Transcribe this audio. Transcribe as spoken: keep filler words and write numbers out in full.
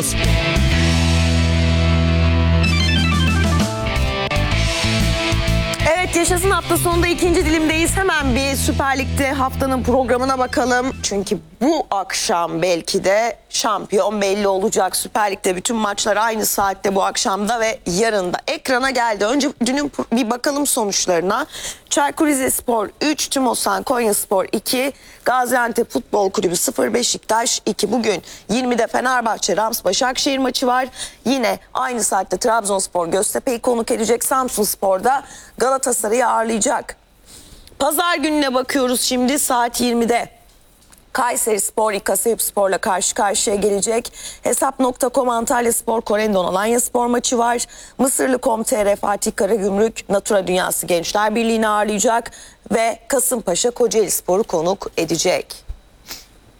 Trabzonspor. Evet, yaşasın hafta sonunda ikinci dilimdeyiz. Hemen bir Süper Lig'de haftanın programına bakalım. Çünkü bu akşam belki de şampiyon belli olacak. Süper Lig'de bütün maçlar aynı saatte bu akşamda ve yarın da ekrana geldi. Önce dünün bir bakalım sonuçlarına. Çaykur Rizespor üç, Tümosan Konyaspor iki, Gaziantep Futbol Kulübü sıfır, Beşiktaş iki. Bugün yirmide Fenerbahçe Rams Başakşehir maçı var. Yine aynı saatte Trabzonspor Göztepe'yi konuk edecek. Samsunspor'da Galatasaray'ı ağırlayacak. Pazar gününe bakıyoruz şimdi saat yirmide. Kayserispor İKASEYÜPspor'la karşı karşıya gelecek. Hesap nokta com Antalyaspor Korendon Alanyaspor maçı var. Mısırlı nokta com nokta tr Fatih Karagümrük Natura Dünyası Gençler Birliği'ni ağırlayacak ve Kasımpaşa Kocaelispor'u konuk edecek.